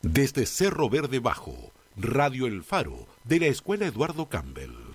Desde Cerro Verde Bajo, Radio El Faro, de la Escuela Eduardo Campbell.